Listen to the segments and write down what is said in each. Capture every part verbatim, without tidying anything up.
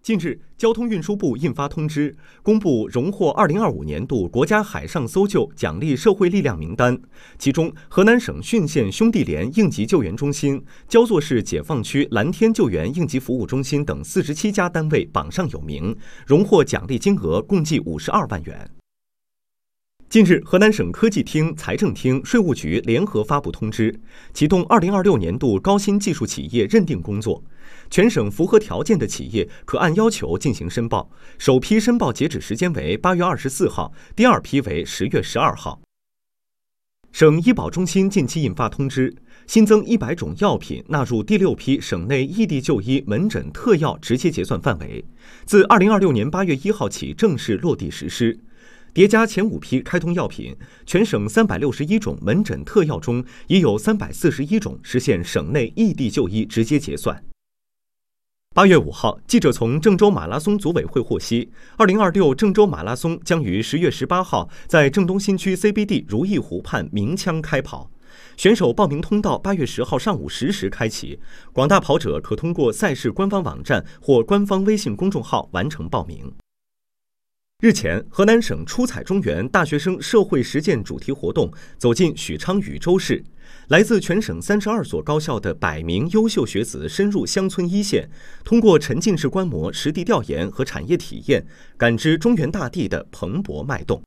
近日，交通运输部印发通知，公布荣获二零二五年度国家海上搜救奖励社会力量名单，其中河南省浚县兄弟连应急救援中心、焦作市解放区蓝天救援应急服务中心等四十七家单位榜上有名，荣获奖励金额共计五十二万元。近日，河南省科技厅、财政厅、税务局联合发布通知，启动二零二六年度高新技术企业认定工作。全省符合条件的企业可按要求进行申报，首批申报截止时间为八月二十四号，第二批为十月十二号。省医保中心近期印发通知，新增一百种药品纳入第六批省内异地就医门诊特药直接结算范围，自二零二六年八月一号起正式落地实施。叠加前五批开通药品，全省三百六十一种门诊特药中，已有三百四十一种实现省内异地就医直接结算。八月五号，记者从郑州马拉松组委会获悉，二零二六郑州马拉松将于十月十八号在郑东新区 C B D 如意湖畔鸣枪开跑。选手报名通道八月十号上午十时开启，广大跑者可通过赛事官方网站或官方微信公众号完成报名。日前，河南省出彩中原大学生社会实践主题活动走进许昌禹州市，来自全省三十二所高校的百名优秀学子深入乡村一线，通过沉浸式观摩、实地调研和产业体验，感知中原大地的蓬勃脉动。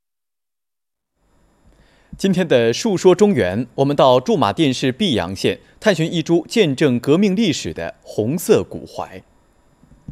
今天的述说中原，我们到驻马店市泌阳县探寻一株见证革命历史的红色古槐。